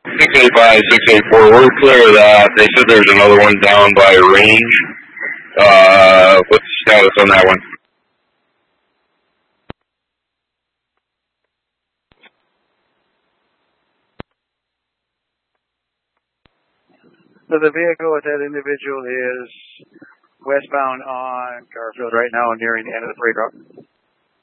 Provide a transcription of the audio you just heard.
685, 684. We're clear of that. They said there's another one down by range. What's the status on that one? So the vehicle with that individual is westbound on Garfield right now, nearing the end of the parade route.